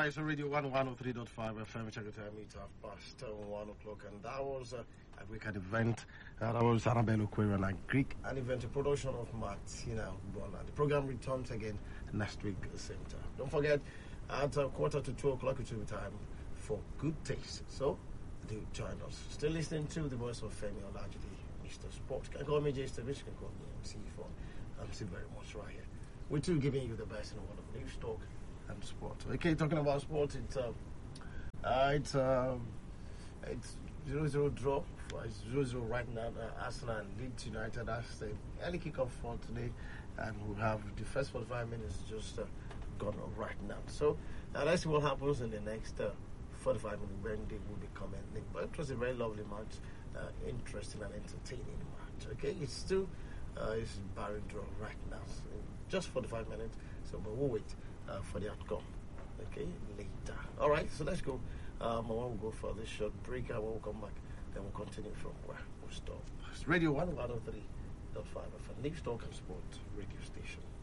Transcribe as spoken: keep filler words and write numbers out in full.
right, so Radio one oh three point five F M, check it out, meet half past uh, one o'clock, and that was uh, a weekend event. Uh, that was Annabelle Okwera and Greek, an event, a production of Martina Bola. The program returns again next week at the same time. Don't forget, at uh, quarter to two o'clock, it will be time for Good Taste. So, do join us. Still listening to the voice of Femi Olajide, Mister Sport. You can call me J Stevich, you can call me M C for M C very much right here. We're too giving you the best in the world of news, talk, and sport. Okay, talking about sport, it's uh, uh, it's um, it's zero zero draw. It's zero zero right now. Uh, Arsenal and Leeds United. That's the early kickoff for today, and we have the first forty-five minutes just uh, gone on right now. So uh, let's see what happens in the next uh, forty-five minutes when they will be commenting. But it was a very lovely match, uh, interesting and entertaining match. Okay, it's still uh, it's barren draw right now. So just forty-five minutes. So but we'll wait uh, for the outcome. Okay, later. All right, so let's go. Um, I want to go for this short break. And when we come back, then we'll continue from where we stop. It's Radio one oh three point five F M, News Talk and Sport radio station.